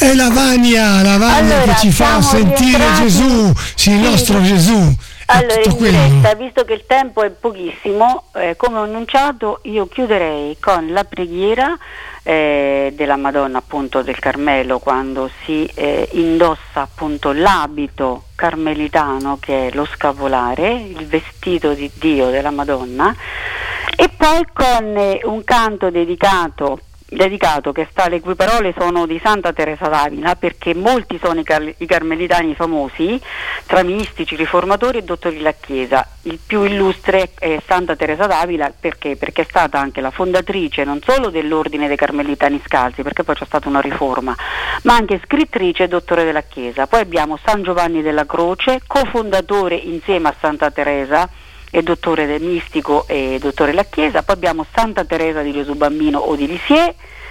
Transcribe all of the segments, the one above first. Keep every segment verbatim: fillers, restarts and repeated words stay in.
È la Vania, la Vania allora, che ci fa sentire rientrati... Gesù, sì, il nostro Gesù. Allora, in diretta, visto che il tempo è pochissimo, eh, come ho annunciato, io chiuderei con la preghiera eh, della Madonna appunto del Carmelo, quando si eh, indossa appunto l'abito carmelitano, che è lo scapolare, il vestito di Dio della Madonna, e poi con eh, un canto dedicato dedicato che sta, le cui parole sono di Santa Teresa d'Avila, perché molti sono i, car- i carmelitani famosi tra mistici, riformatori e dottori della Chiesa. Il più illustre è Santa Teresa d'Avila, perché? Perché è stata anche la fondatrice non solo dell'ordine dei carmelitani scalzi, perché poi c'è stata una riforma, ma anche scrittrice e dottore della Chiesa. Poi abbiamo San Giovanni della Croce, cofondatore insieme a Santa Teresa e dottore del mistico e dottore della Chiesa. Poi abbiamo Santa Teresa di Gesù Bambino o di Lisieux,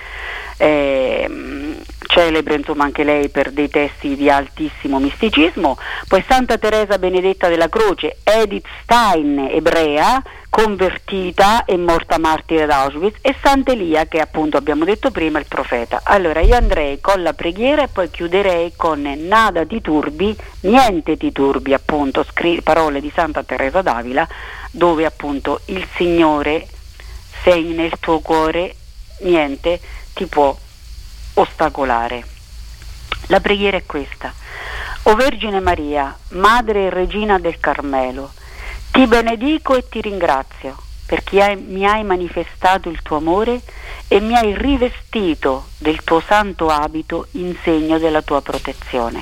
eh, celebre insomma anche lei per dei testi di altissimo misticismo. Poi Santa Teresa Benedetta della Croce, Edith Stein, ebrea, convertita e morta martire ad Auschwitz, e Sant'Elia, che appunto abbiamo detto prima, il profeta. Allora io andrei con la preghiera e poi chiuderei con Nada ti turbi, niente ti turbi, appunto scri- parole di Santa Teresa d'Avila, dove appunto il Signore, sei nel tuo cuore, niente ti può ostacolare. La preghiera è questa: O Vergine Maria, Madre e Regina del Carmelo, ti benedico e ti ringrazio perché hai, mi hai manifestato il tuo amore e mi hai rivestito del tuo santo abito in segno della tua protezione.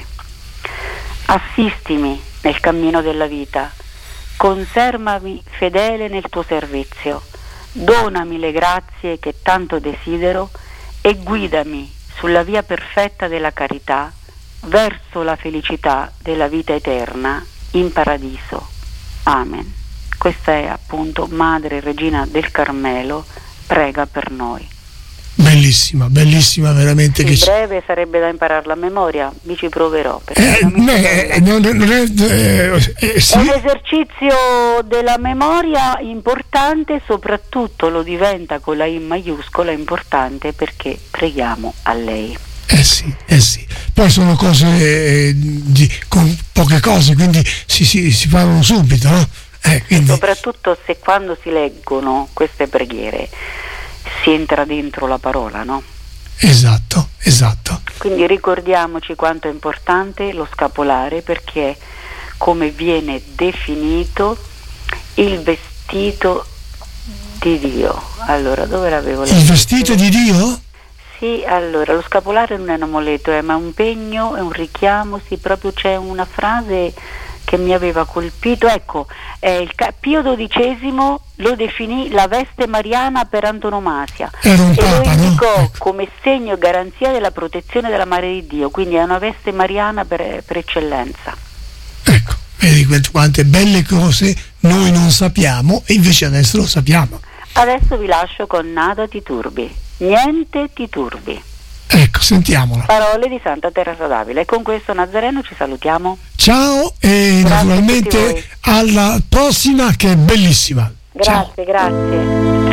Assistimi nel cammino della vita, conservami fedele nel tuo servizio, donami le grazie che tanto desidero e guidami sulla via perfetta della carità verso la felicità della vita eterna in paradiso. Amen. Questa è appunto Madre Regina del Carmelo, prega per noi. Bellissima, bellissima veramente. In che breve ci... sarebbe da imparare la memoria, mi ci proverò. Eh, non è, non, non è, eh, eh, sì. È un esercizio della memoria importante, soprattutto lo diventa con la I maiuscola, importante perché preghiamo a lei. Eh sì, eh sì. Poi sono cose eh, di, con poche cose, quindi si, si, si parlano subito, no? Eh, quindi... Soprattutto se quando si leggono queste preghiere si entra dentro la parola, no? Esatto, esatto. Quindi ricordiamoci quanto è importante lo scapolare, perché come viene definito il vestito di Dio. Allora, dove l'avevo letto? Il vestito di Dio? Sì, allora, lo scapolare non è un amuleto, è ma un pegno, è un richiamo, sì, proprio c'è una frase che mi aveva colpito, ecco, eh, il Pio dodicesimo lo definì la veste mariana per antonomasia Era un e papa, lo indicò no? come segno e garanzia della protezione della Madre di Dio, quindi è una veste mariana per, per eccellenza. Ecco, vedi quante belle cose noi non sappiamo e invece adesso lo sappiamo. Adesso vi lascio con Nada ti turbi, niente ti turbi. Ecco, sentiamola. Parole di Santa Teresa d'Avila. E con questo, Nazareno, ci salutiamo. Ciao e grazie, naturalmente alla prossima, che è bellissima. Grazie, Ciao. grazie.